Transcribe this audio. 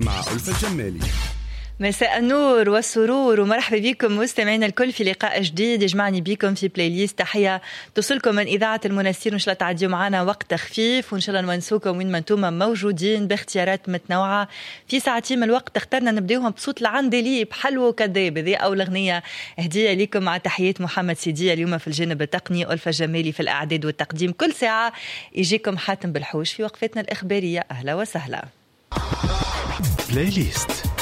مع ألفة الجمالي. مساء النور والسرور ومرحبا بكم مستمعينا الكل في لقاء جديد يجمعني بكم في بلاي ليست. تحية توصلكم من إذاعة المنسير، وإن شاء الله تعديوا معنا وقت خفيف، وإن شاء الله نونسوكم وين ما انتم موجودين باختيارات متنوعة. في ساعتين من الوقت اخترنا نبداوهم بصوت العندليب حلو وكذاب، هذه أول أغنية هدية لكم مع تحيات محمد سيدي اليوم في الجانب التقني، ألفة الجمالي في الإعداد والتقديم. كل ساعة يجيكم حاتم بالحوش في وقفتنا الإخبارية. أهلا وسهلا. بلاي ليست.